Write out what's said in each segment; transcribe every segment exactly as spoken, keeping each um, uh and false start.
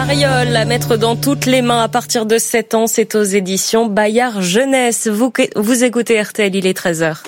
Mariole à mettre dans toutes les mains à partir de sept ans, c'est aux éditions Bayard Jeunesse. Vous, vous écoutez R T L, il est treize heures.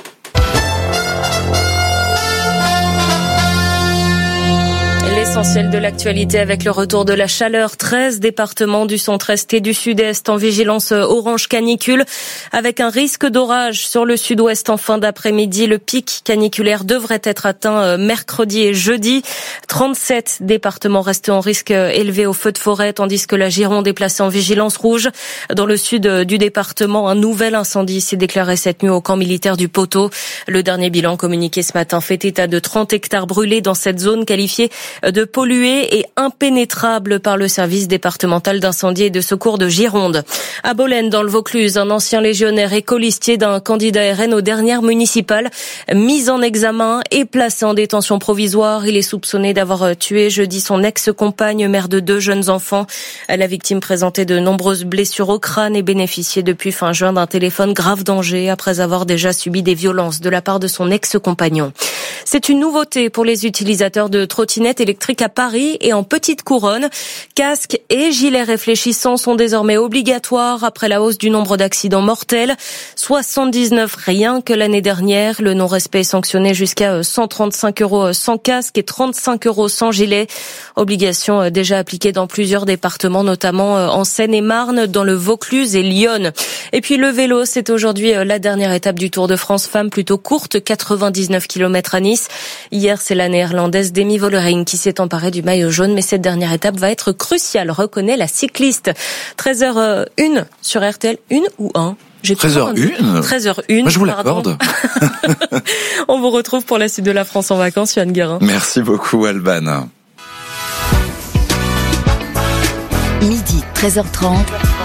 L'essentiel de l'actualité avec le retour de la chaleur. treize départements du centre-est et du sud-est en vigilance orange canicule avec un risque d'orage sur le sud-ouest en fin d'après-midi. Le pic caniculaire devrait être atteint mercredi et jeudi. trente-sept départements restent en risque élevé au feu de forêt tandis que la Gironde est placée en vigilance rouge. Dans le sud du département, un nouvel incendie s'est déclaré cette nuit au camp militaire du Poteau. Le dernier bilan communiqué ce matin fait état de trente hectares brûlés dans cette zone qualifiée de polluée et impénétrable par le service départemental d'incendie et de secours de Gironde. À Bolène, dans le Vaucluse, un ancien légionnaire et colistier d'un candidat R N aux dernières municipales, mis en examen et placé en détention provisoire. Il est soupçonné d'avoir tué jeudi son ex-compagne, mère de deux jeunes enfants. La victime présentait de nombreuses blessures au crâne et bénéficiait depuis fin juin d'un téléphone grave danger après avoir déjà subi des violences de la part de son ex-compagnon. C'est une nouveauté pour les utilisateurs de trottinettes électriques à Paris et en petite couronne. Casques et gilets réfléchissants sont désormais obligatoires après la hausse du nombre d'accidents mortels. soixante-dix-neuf rien que l'année dernière. Le non-respect est sanctionné jusqu'à cent trente-cinq euros sans casque et trente-cinq euros sans gilet. Obligation déjà appliquée dans plusieurs départements, notamment en Seine-et-Marne, dans le Vaucluse et Lyon. Et puis le vélo, c'est aujourd'hui la dernière étape du Tour de France femme, plutôt courte, quatre-vingt-dix-neuf kilomètres à Nice. Hier, c'est la néerlandaise Demi Vollering qui s'est emparée du maillot jaune, mais cette dernière étape va être cruciale, reconnaît la cycliste. treize heures une sur R T L, une ou un? J'ai treize heures une treize heures une Moi, je vous pardon. l'accorde. On vous retrouve pour la suite de la France en vacances, Yoann Guérin. Merci beaucoup, Alban. Midi, treize heures trente.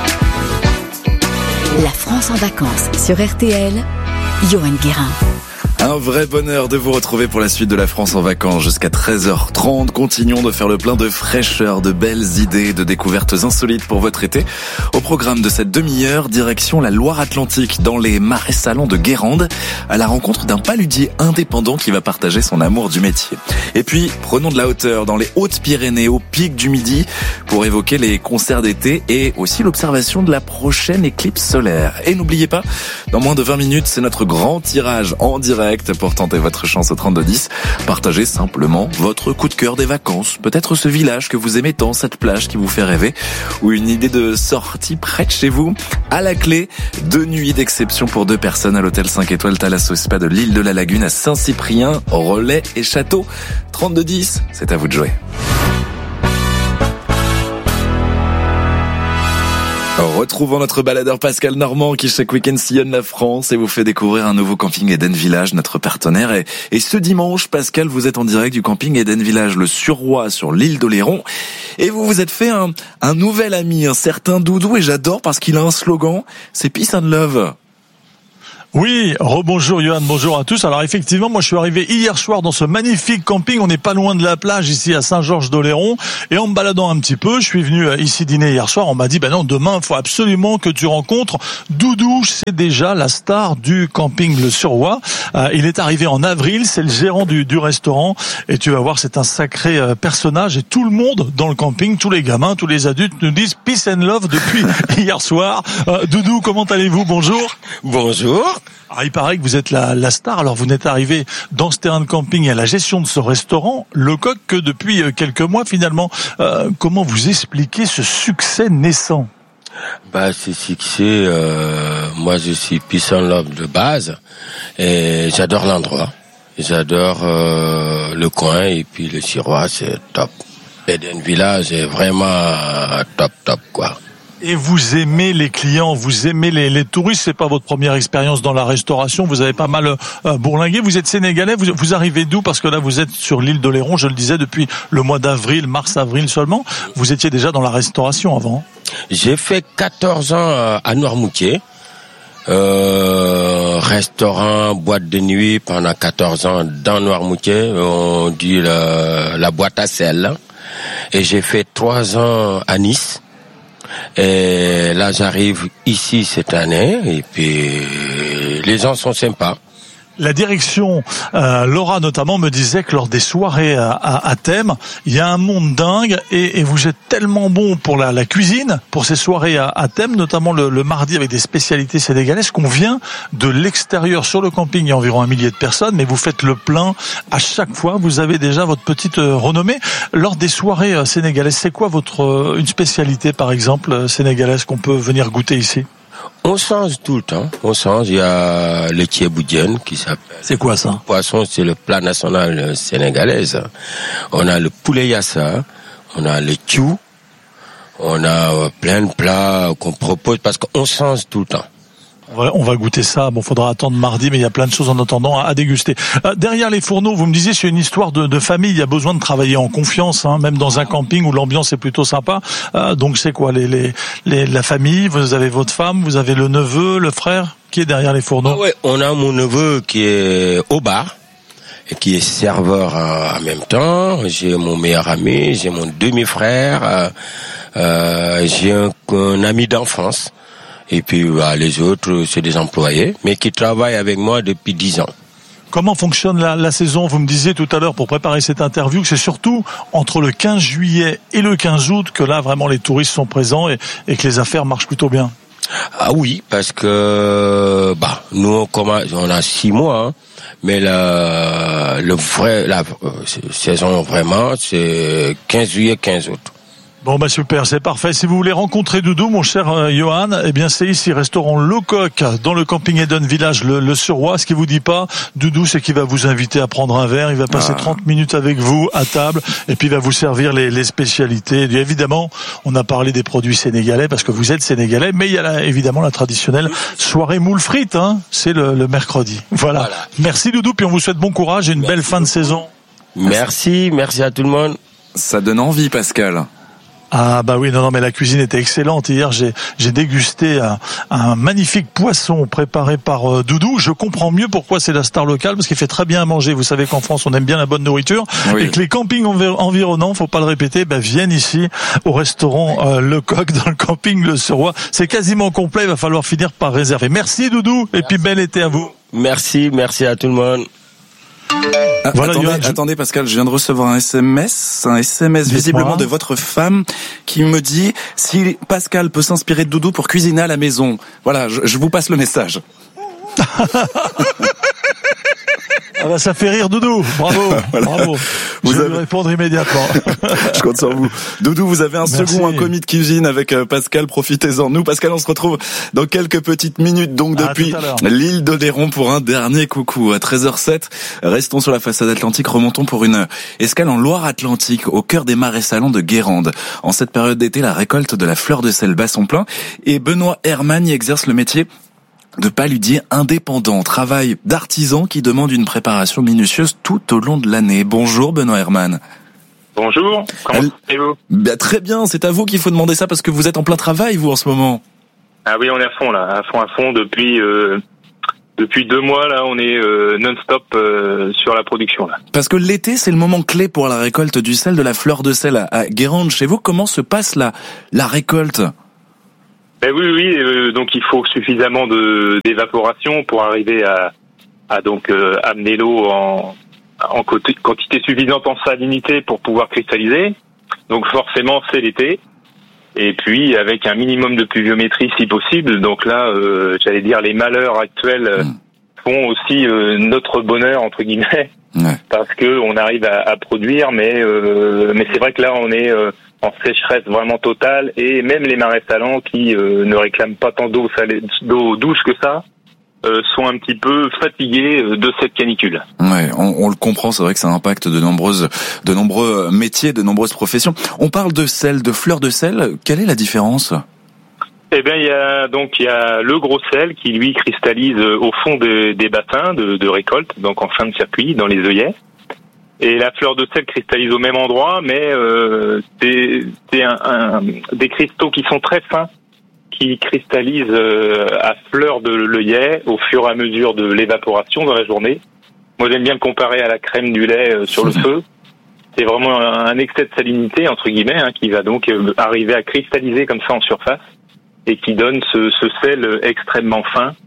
La France en vacances sur R T L. Yoann Guérin. Un vrai bonheur de vous retrouver pour la suite de la France en vacances jusqu'à treize heures trente. Continuons de faire le plein de fraîcheur, de belles idées, de découvertes insolites pour votre été. Au programme de cette demi-heure, direction la Loire-Atlantique dans les marais salants de Guérande à la rencontre d'un paludier indépendant qui va partager son amour du métier. Et puis, prenons de la hauteur dans les Hautes-Pyrénées au pic du Midi pour évoquer les concerts d'été et aussi l'observation de la prochaine éclipse solaire. Et n'oubliez pas, dans moins de vingt minutes, c'est notre grand tirage en direct pour tenter votre chance au trente-deux dix. Partagez simplement votre coup de cœur des vacances. Peut-être ce village que vous aimez tant, cette plage qui vous fait rêver, ou une idée de sortie près de chez vous. À la clé, deux nuits d'exception pour deux personnes à l'hôtel cinq étoiles Thalasso Spa de l'île de la Lagune à Saint-Cyprien, Relais et Château. trente-deux dix, c'est à vous de jouer. Retrouvons notre baladeur Pascal Normand qui chaque week-end sillonne la France et vous fait découvrir un nouveau camping Eden Village, notre partenaire. Et, et ce dimanche, Pascal, vous êtes en direct du camping Eden Village, le Suroît sur l'île d'Oléron. Et vous vous êtes fait un, un nouvel ami, un certain Doudou, et j'adore parce qu'il a un slogan, c'est Peace and Love. Oui, rebonjour Yoann, bonjour à tous. Alors effectivement, moi je suis arrivé hier soir dans ce magnifique camping, on n'est pas loin de la plage ici à Saint-Georges-d'Oléron, et en me baladant un petit peu, je suis venu ici dîner hier soir, on m'a dit ben non, demain il faut absolument que tu rencontres Doudou, c'est déjà la star du camping Le Suroît. Euh, il est arrivé en avril, c'est le gérant du, du restaurant, et tu vas voir, c'est un sacré euh, personnage, et tout le monde dans le camping, tous les gamins, tous les adultes nous disent Peace and Love depuis hier soir. Euh, Doudou, comment allez-vous? Bonjour. Bonjour. Alors, il paraît que vous êtes la, la star, alors vous n'êtes arrivé dans ce terrain de camping et à la gestion de ce restaurant, Lecoq, que depuis quelques mois finalement. Euh, comment vous expliquez ce succès naissant? Bah, ce succès, euh, moi je suis Peace and Love de base, et j'adore l'endroit, j'adore euh, le coin, et puis le Suroît c'est top. Eden Village est vraiment top top quoi. Et vous aimez les clients, vous aimez les, les touristes, c'est pas votre première expérience dans la restauration, vous avez pas mal euh, bourlingué, vous êtes sénégalais, vous, vous arrivez d'où? Parce que là vous êtes sur l'île d'Oléron, je le disais, depuis le mois d'avril, mars-avril seulement, vous étiez déjà dans la restauration avant? J'ai fait quatorze ans à Noirmoutier, euh, restaurant, boîte de nuit pendant quatorze ans dans Noirmoutier, on dit la, la boîte à sel, et j'ai fait trois ans à Nice. Et là, j'arrive ici cette année, et puis les gens sont sympas. La direction, euh, Laura notamment, me disait que lors des soirées à, à, à thème, il y a un monde dingue et, et vous êtes tellement bon pour la, la cuisine, pour ces soirées à, à thème, notamment le, le mardi avec des spécialités sénégalaises, qu'on vient de l'extérieur sur le camping. Il y a environ un millier de personnes, mais vous faites le plein à chaque fois. Vous avez déjà votre petite euh, renommée. Lors des soirées euh, sénégalaises, c'est quoi votre euh, une spécialité, par exemple, euh, sénégalaise qu'on peut venir goûter ici? On change tout le temps. On change. Il y a le thieboudienne qui s'appelle. C'est quoi ça? Le poisson, c'est le plat national sénégalais. On a le poulet yassa. On a le thiou. On a plein de plats qu'on propose parce qu'on change tout le temps. On va, on va goûter ça. Bon, faudra attendre mardi, mais il y a plein de choses en attendant à, à déguster. Euh, derrière les fourneaux, vous me disiez, c'est une histoire de, de famille. Il y a besoin de travailler en confiance, hein, même dans un camping où l'ambiance est plutôt sympa. Euh, donc, c'est quoi les, les, les, la famille? Vous avez votre femme, vous avez le neveu, le frère qui est derrière les fourneaux? Ah ouais, on a mon neveu qui est au bar et qui est serveur en même temps. J'ai mon meilleur ami, j'ai mon demi-frère, euh, euh, j'ai un, un ami d'enfance. Et puis bah, les autres, c'est des employés, mais qui travaillent avec moi depuis dix ans. Comment fonctionne la, la saison? Vous me disiez tout à l'heure, pour préparer cette interview, que c'est surtout entre le quinze juillet et le quinze août que là, vraiment, les touristes sont présents et, et que les affaires marchent plutôt bien. Ah oui, parce que bah nous, on, commence, on a six mois, hein, mais la, le vrai, la euh, saison vraiment, c'est quinze juillet, quinze août. Bon bah super, c'est parfait. Si vous voulez rencontrer Doudou, mon cher euh, Johan, eh bien c'est ici, restaurant Le Coq, dans le camping Eden Village, le, le Suroît. Ce qui vous dit pas, Doudou, c'est qu'il va vous inviter à prendre un verre. Il va passer ah. trente minutes avec vous à table, et puis il va vous servir les, les spécialités. Et évidemment, on a parlé des produits sénégalais parce que vous êtes sénégalais, mais il y a la, évidemment la traditionnelle soirée moule frites. Hein, c'est le, le mercredi. Voilà. voilà. Merci Doudou, puis on vous souhaite bon courage et une merci belle fin de saison. Merci, merci à tout le monde. Ça donne envie, Pascal. Ah bah oui, non non mais la cuisine était excellente. Hier j'ai j'ai dégusté un, un magnifique poisson préparé par euh, Doudou. Je comprends mieux pourquoi c'est la star locale, parce qu'il fait très bien à manger. Vous savez qu'en France on aime bien la bonne nourriture, oui. Et que les campings env- environnants, faut pas le répéter, bah, viennent ici au restaurant euh, Le Coq dans le camping Le Suroît. C'est quasiment complet, il va falloir finir par réserver. Merci Doudou, et merci. Puis bel été à vous. Merci, merci à tout le monde. Ah, voilà, attendez, Johan, je... attendez Pascal, je viens de recevoir un S M S, un S M S Dites-moi. Visiblement de votre femme qui me dit si Pascal peut s'inspirer de Doudou pour cuisiner à la maison. Voilà, je, je vous passe le message. Ah bah ça fait rire Doudou, bravo, voilà. bravo. Vous je vais avez... lui répondre immédiatement. Je compte sur vous. Doudou, vous avez un Merci. second, un commis de cuisine avec Pascal, profitez-en. Nous, Pascal, on se retrouve dans quelques petites minutes, donc ah, depuis l'île d'Oléron pour un dernier coucou. À treize heures zéro sept, restons sur la façade atlantique, remontons pour une escale en Loire-Atlantique, au cœur des marais salants de Guérande. En cette période d'été, la récolte de la fleur de sel bat son plein, et Benoît Herman y exerce le métier de paludier indépendant, travail d'artisan qui demande une préparation minutieuse tout au long de l'année. Bonjour Benoît Herman. Bonjour, comment allez-vous ? Bah, très bien, c'est à vous qu'il faut demander ça parce que vous êtes en plein travail vous en ce moment. Ah oui, on est à fond là, à fond à fond depuis euh, depuis deux mois là, on est euh, non-stop euh, sur la production là. Parce que l'été c'est le moment clé pour la récolte du sel, de la fleur de sel à, à Guérande. Chez vous, comment se passe la la récolte ? Ben oui, oui, euh, donc il faut suffisamment de d'évaporation pour arriver à, à donc euh, amener l'eau en, en quantité suffisante en salinité pour pouvoir cristalliser. Donc forcément c'est l'été. Et puis avec un minimum de pluviométrie si possible. Donc là, euh, j'allais dire les malheurs actuels mmh. font aussi euh, notre bonheur entre guillemets, ouais. Parce que on arrive à, à produire, mais euh, mais c'est vrai que là on est euh, en sécheresse vraiment totale, et même les marais salants qui euh, ne réclament pas tant d'eau salée, d'eau douce que ça, euh, sont un petit peu fatigués de cette canicule. Ouais, on, on le comprend, c'est vrai que ça impacte de nombreuses, de nombreux métiers, de nombreuses professions. On parle de sel, de fleur de sel. Quelle est la différence ? Eh bien, il y a donc il y a le gros sel qui lui cristallise au fond de, des bassins de, de récolte, donc en fin de circuit, dans les œillets. Et la fleur de sel cristallise au même endroit, mais euh, c'est, c'est un, un, des cristaux qui sont très fins, qui cristallisent euh, à fleur de l'œillet au fur et à mesure de l'évaporation dans la journée. Moi, j'aime bien le comparer à la crème du lait euh, sur le feu. C'est vraiment un, un excès de salinité, entre guillemets, hein, qui va donc euh, arriver à cristalliser comme ça en surface et qui donne ce, ce sel extrêmement fin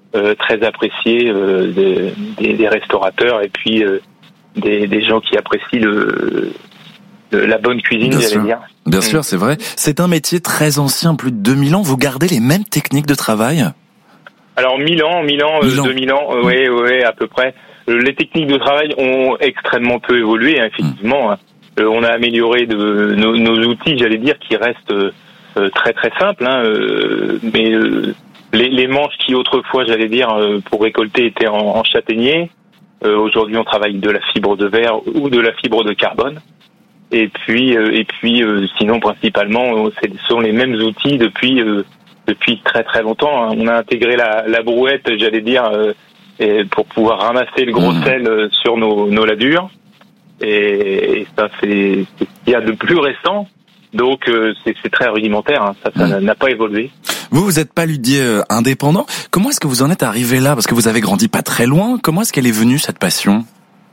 euh, très apprécié euh, des, des, des restaurateurs et puis euh, des, des gens qui apprécient le, le la bonne cuisine, Bien j'allais sûr. dire. Bien mmh. sûr, c'est vrai. C'est un métier très ancien, plus de deux mille ans. Vous gardez les mêmes techniques de travail? Alors mille ans, mille ans, mille euh, ans. deux mille ans, euh, ouais, ouais, à peu près. Euh, les techniques de travail ont extrêmement peu évolué, hein, effectivement. Mmh. Euh, on a amélioré de, nos, nos outils, j'allais dire, qui restent euh, très très simples, hein, euh, mais euh, les, les manches qui autrefois, j'allais dire, euh, pour récolter étaient en, en châtaignier. Euh, aujourd'hui, on travaille de la fibre de verre ou de la fibre de carbone. Et puis, euh, et puis, euh, sinon, principalement, ce sont les mêmes outils depuis euh, depuis très très longtemps. Hein. On a intégré la, la brouette, j'allais dire, euh, et pour pouvoir ramasser le gros mmh. sel euh, sur nos, nos ladures. Et, et ça, c'est, c'est ce qu'il y a de plus récent. Donc, euh, c'est, c'est très rudimentaire. Hein. Ça, ça mmh. n'a pas évolué. Vous, vous êtes paludier euh, indépendant. Comment est-ce que vous en êtes arrivé là? Parce que vous avez grandi pas très loin. Comment est-ce qu'elle est venue, cette passion?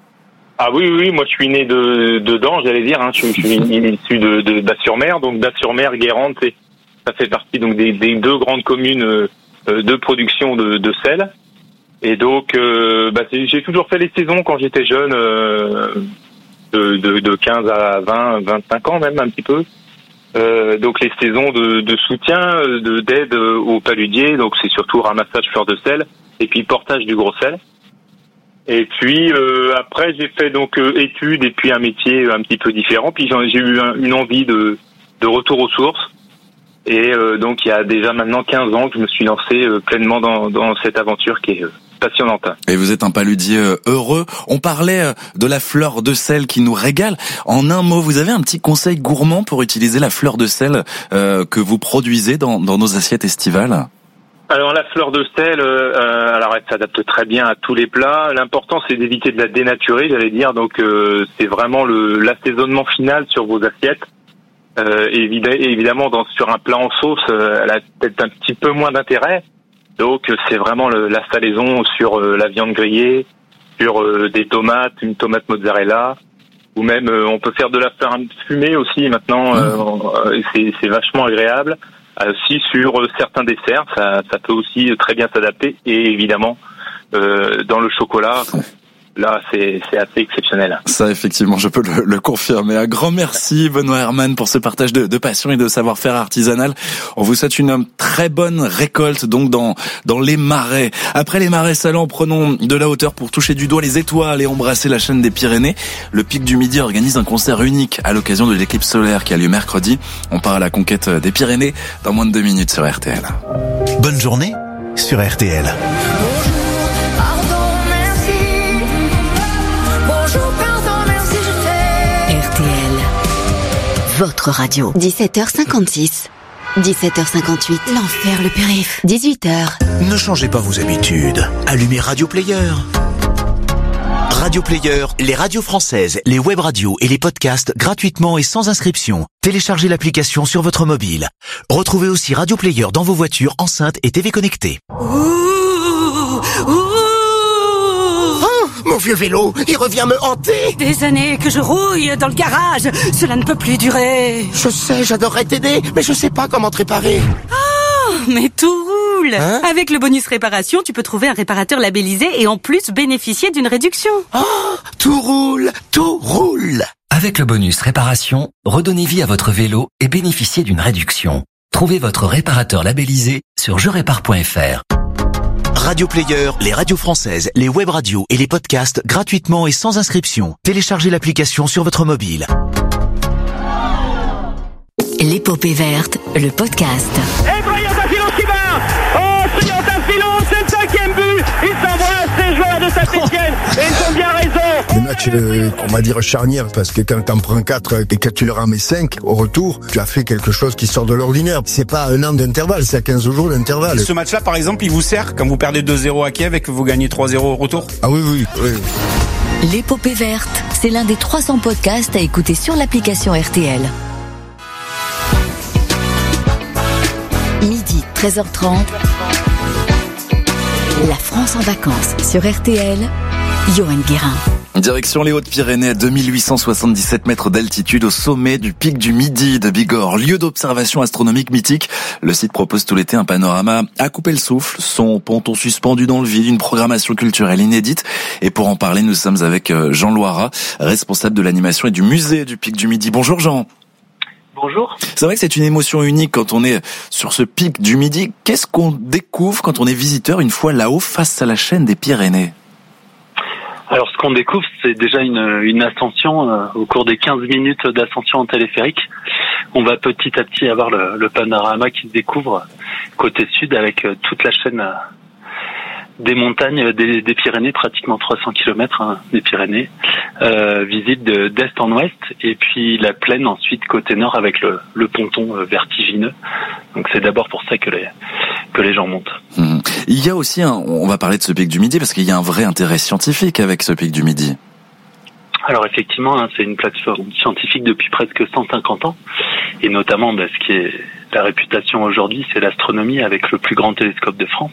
Ah oui, oui, moi je suis né de dedans, j'allais dire. Hein. Je, je suis issu de, de Bas-sur-Mer. Donc Bas-sur-Mer, Guérande, c'est, ça fait partie donc des, des deux grandes communes euh, de production de, de sel. Et donc, euh, bah, c'est, j'ai toujours fait les saisons quand j'étais jeune, euh, de, de, de quinze à vingt, vingt-cinq ans même un petit peu. Euh, donc les saisons de, de soutien, de, d'aide aux paludiers, donc c'est surtout ramassage fleur de sel et puis portage du gros sel. Et puis euh, après j'ai fait donc euh, études et puis un métier un petit peu différent. Puis j'ai eu un, une envie de, de retour aux sources. Et euh, donc il y a déjà maintenant quinze ans que je me suis lancé euh, pleinement dans, dans cette aventure qui est euh, passionnante. Et vous êtes un paludier euh, heureux. On parlait euh, de la fleur de sel qui nous régale. En un mot, vous avez un petit conseil gourmand pour utiliser la fleur de sel euh, que vous produisez dans, dans nos assiettes estivales? Alors la fleur de sel, euh, alors elle s'adapte très bien à tous les plats. L'important c'est d'éviter de la dénaturer, j'allais dire. Donc euh, c'est vraiment le l'assaisonnement final sur vos assiettes. Euh, évidemment, dans, sur un plat en sauce, euh, elle a peut-être un petit peu moins d'intérêt. Donc, c'est vraiment le, la salaison sur euh, la viande grillée, sur euh, des tomates, une tomate mozzarella, ou même euh, on peut faire de la farine fumée aussi maintenant. Euh, c'est, c'est vachement agréable. Euh, aussi sur euh, certains desserts, ça, ça peut aussi très bien s'adapter. Et évidemment, euh, dans le chocolat. Là, c'est, c'est assez exceptionnel. Ça, effectivement, je peux le, le confirmer. Un grand merci, Benoît Herman, pour ce partage de, de passion et de savoir-faire artisanal. On vous souhaite une très bonne récolte, donc, dans, dans les marais. Après les marais salants, prenons de la hauteur pour toucher du doigt les étoiles et embrasser la chaîne des Pyrénées. Le Pic du Midi organise un concert unique à l'occasion de l'éclipse solaire qui a lieu mercredi. On part à la conquête des Pyrénées dans moins de deux minutes sur R T L. Bonne journée sur R T L. Votre radio. dix-sept heures cinquante-six. dix-sept heures cinquante-huit. L'enfer, le périph. dix-huit heures. Ne changez pas vos habitudes. Allumez Radio Player. Radio Player, les radios françaises, les web radios et les podcasts gratuitement et sans inscription. Téléchargez l'application sur votre mobile. Retrouvez aussi Radio Player dans vos voitures, enceintes et T V connectées. Ouh, ouh. Mon vieux vélo, il revient me hanter. Des années que je rouille dans le garage. Cela ne peut plus durer. Je sais, j'adorerais t'aider, mais je sais pas comment te réparer. Oh, mais tout roule. Hein? Avec le bonus réparation, tu peux trouver un réparateur labellisé et en plus bénéficier d'une réduction. Oh, tout roule, tout roule. Avec le bonus réparation, redonnez vie à votre vélo et bénéficiez d'une réduction. Trouvez votre réparateur labellisé sur je répare point f r. Radio Player, les radios françaises, les web radios et les podcasts gratuitement et sans inscription. Téléchargez l'application sur votre mobile. L'épopée verte, le podcast. Et Brianza Filon qui va. Oh, Brianza Filon, c'est le cinquième but. Il s'embrasse, les joueurs de Saint-Etienne. Et ils ont bien raison. Le match, euh, on va dire charnière, parce que quand t'en prends quatre et que tu leur en mets cinq au retour, tu as fait quelque chose qui sort de l'ordinaire. C'est pas un an d'intervalle, c'est à quinze jours d'intervalle. Ce match-là, par exemple, il vous sert quand vous perdez deux zéro à Kiev et que vous gagnez trois zéro au retour? Ah oui, oui, oui. L'épopée verte, c'est l'un des trois cents podcasts à écouter sur l'application R T L. Midi, treize heures trente. La France en vacances sur R T L. Johan Guérin. Direction les Hautes-Pyrénées à deux mille huit cent soixante-dix-sept mètres d'altitude au sommet du pic du Midi de Bigorre, lieu d'observation astronomique mythique. Le site propose tout l'été un panorama à couper le souffle, son ponton suspendu dans le vide, une programmation culturelle inédite. Et pour en parler, nous sommes avec Jean Loirat, responsable de l'animation et du musée du pic du Midi. Bonjour Jean. Bonjour. C'est vrai que c'est une émotion unique quand on est sur ce pic du Midi. Qu'est-ce qu'on découvre quand on est visiteur une fois là-haut face à la chaîne des Pyrénées ? Alors, ce qu'on découvre, c'est déjà une, une ascension euh, au cours des quinze minutes d'ascension en téléphérique. On va petit à petit avoir le, le panorama qui se découvre côté sud avec euh, toute la chaîne euh, des montagnes des, des Pyrénées, pratiquement trois cents kilomètres hein, des Pyrénées, euh, visible de, d'est en ouest, et puis la plaine ensuite côté nord avec le, le ponton euh, vertigineux. Donc c'est d'abord pour ça que les que les gens montent. Mmh. Il y a aussi, un, on va parler de ce pic du Midi parce qu'il y a un vrai intérêt scientifique avec ce pic du Midi. Alors effectivement, hein, c'est une plateforme scientifique depuis presque cent cinquante ans, et notamment bah, ce qui est la réputation aujourd'hui, c'est l'astronomie avec le plus grand télescope de France,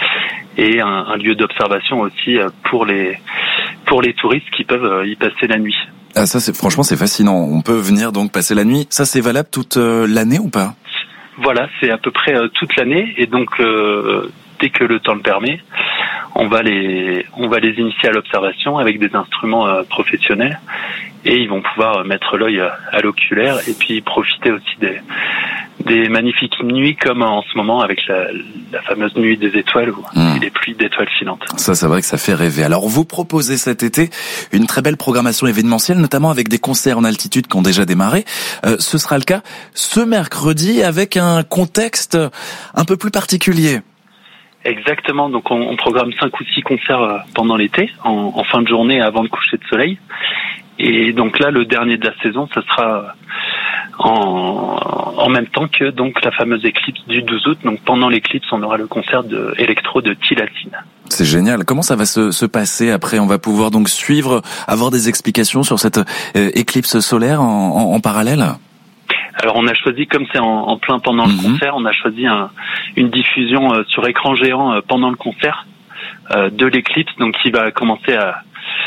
et un, un lieu d'observation aussi pour les pour les touristes qui peuvent y passer la nuit. Ah ça, c'est franchement c'est fascinant. On peut venir donc passer la nuit. Ça, c'est valable toute euh, l'année ou pas ? Voilà, c'est à peu près euh, toute l'année, et donc euh, dès que le temps le permet, on va les on va les initier à l'observation avec des instruments euh, professionnels, et ils vont pouvoir mettre l'œil à l'oculaire et puis profiter aussi des des magnifiques nuits comme en ce moment avec la, la fameuse nuit des étoiles ou mmh. les pluies d'étoiles filantes. Ça, c'est vrai que ça fait rêver. Alors, vous proposez cet été une très belle programmation événementielle, notamment avec des concerts en altitude qui ont déjà démarré. Euh, ce sera le cas ce mercredi avec un contexte un peu plus particulier. Exactement, donc on, on programme cinq ou six concerts pendant l'été, en, en fin de journée avant le coucher de soleil. Et donc là, le dernier de la saison, ce sera en, en même temps que donc la fameuse éclipse du douze août. Donc pendant l'éclipse, on aura le concert de électro de Tilassine. C'est génial. Comment ça va se, se passer après ? On va pouvoir donc suivre, avoir des explications sur cette euh, éclipse solaire en, en, en parallèle ? Alors on a choisi, comme c'est en, en plein pendant mmh. le concert, on a choisi un, une diffusion euh, sur écran géant euh, pendant le concert euh, de l'éclipse, donc qui va commencer à,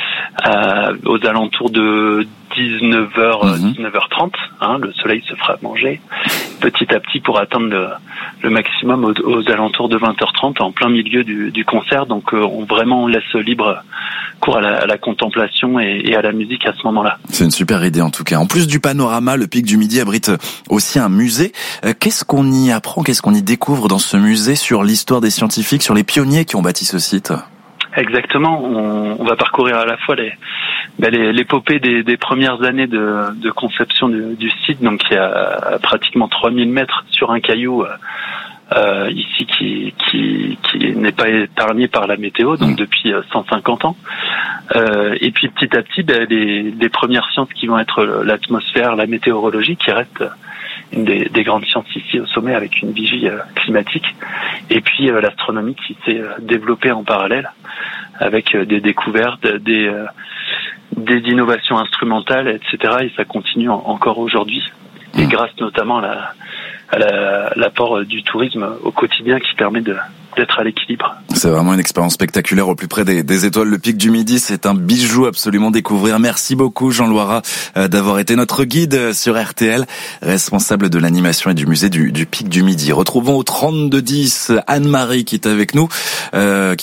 à aux alentours de dix-neuf heures, mmh. dix-neuf heures trente. Hein, le soleil se fera manger petit à petit pour atteindre le, le maximum aux, aux alentours de vingt heures trente, en plein milieu du, du concert. Donc euh, on vraiment laisse libre cours à la, à la contemplation et, et à la musique à ce moment-là. C'est une super idée en tout cas. En plus du panorama, le pic du Midi abrite aussi un musée. Euh, qu'est-ce qu'on y apprend, qu'est-ce qu'on y découvre dans ce musée sur l'histoire des scientifiques, sur les pionniers qui ont bâti ce site ? Exactement. On, on va parcourir à la fois les, ben les, l'épopée des, des premières années de, de conception du, du site. Donc il y a pratiquement trois mille mètres sur un caillou euh, ici qui, qui, qui n'est pas épargné par la météo, donc depuis cent cinquante ans. Euh, et puis petit à petit, ben, les, les premières sciences qui vont être l'atmosphère, la météorologie, qui reste une des, des grandes sciences ici au sommet avec une vigie euh, climatique, et puis euh, l'astronomie qui s'est euh, développée en parallèle avec euh, des découvertes, des euh, des innovations instrumentales, et cetera. Et ça continue en, encore aujourd'hui, et grâce notamment à, la, à la, l'apport du tourisme au quotidien qui permet de d'être à l'équilibre. C'est vraiment une expérience spectaculaire au plus près des, des étoiles. Le pic du Midi, c'est un bijou absolument découvrir. Merci beaucoup Jean Loirat euh, d'avoir été notre guide sur R T L, responsable de l'animation et du musée du, du pic du Midi. Retrouvons au trente-deux dix Anne-Marie qui est avec nous. Euh,